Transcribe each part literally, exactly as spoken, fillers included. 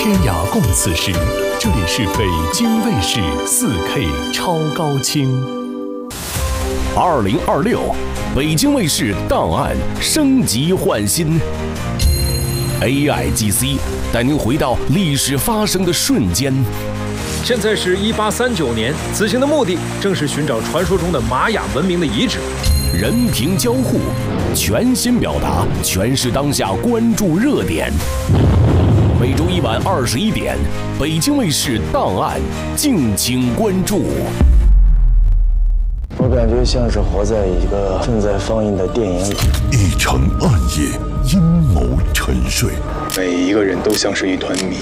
天涯共此时，这里是北京卫视 四K 超高清。 二零二六，北京卫视档案升级换新 ，A I G C 带您回到历史发生的瞬间。 现在是一八三九年，此行的目的正是寻找传说中的玛雅文明的遗址。 人平交互，全新表达，诠释当下关注热点。每周一晚二十一点，北京卫视档案，敬请关注。 我感觉像是活在一个正在放映的电影里。 一城暗夜，阴谋沉睡， 每一个人都像是一团谜。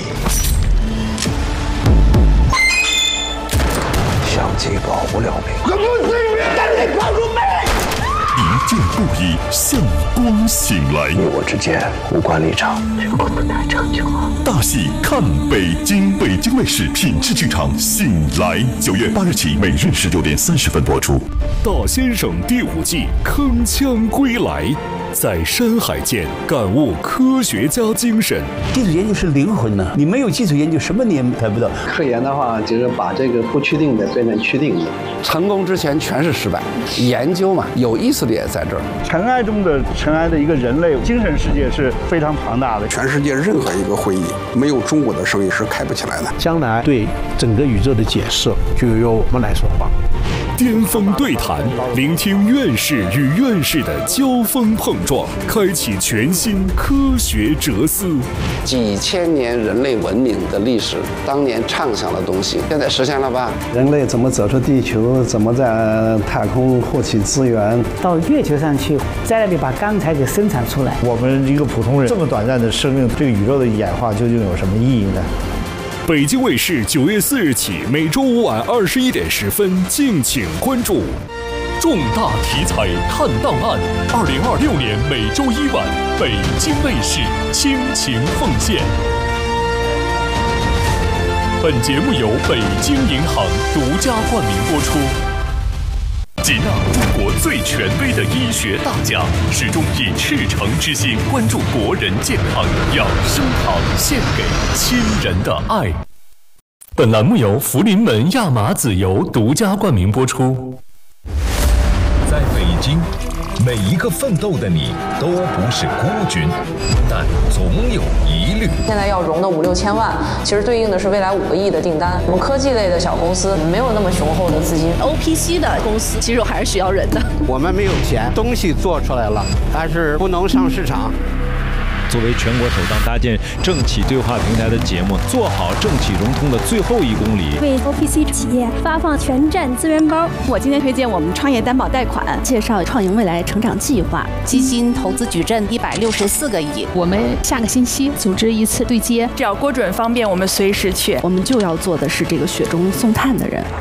相机保不了命。 可不是人但你跑出门。一见不已，向光醒来。 你我之间无关立场， 如果不打长久啊！ 大戏看北京，北京卫视品质剧场醒来，九月八日起，每日十九点三十分播出。 大先生第五季铿锵归来，在山海间感悟科学家精神。 基础研究是灵魂呢，你没有基础研究，什么你也谈不到。 科研的话，就是把这个不确定的变成确定的。 成功之前全是失败，研究嘛，有意思的也在这儿。 尘埃中的尘埃的一个人类精神世界是非常庞大的。 全世界任何一个会议，没有中国的生意是开不起来的。 将来对整个宇宙的解释，就由我们来说话。 巅峰对谈，聆听院士与院士的交锋碰撞，开启全新科学哲思。 几千年人类文明的历史，当年畅想的东西，现在实现了吧？ 人类怎么走出地球，怎么在太空获取资源， 到月球上去，在那里把钢材给生产出来。 我们一个普通人这么短暂的生命，这个宇宙的演化究竟有什么意义呢？ 北京卫视九月四日起，每周五晚二十一点十分，敬请关注。重大题材看档案，二零二六年每周一晚，北京卫视倾情奉献。本节目由北京银行独家冠名播出。吉纳，中国最权威的医学大家，始终以赤诚之心关注国人健康，养生堂献给亲人的爱。本栏目由福临门亚麻籽油独家冠名播出。 在北京，每一个奋斗的你都不是孤军，但总有疑虑。 现在要融的五六千万，其实对应的是未来五个亿的订单。我们科技类的小公司没有那么雄厚的资金 ，O P C 的公司其实还是需要人的。 我们没有钱，东西做出来了，但是不能上市场。 作为全国首档搭建政企对话平台的节目，做好政企融通的最后一公里， 为 O P C 企业发放全站资源包。 我今天推荐我们创业担保贷款， 介绍创盈未来成长计划，基金投资矩阵一百六十四个亿。 我们下个星期组织一次对接， 只要郭准方便，我们随时去。 我们就要做的是这个雪中送炭的人。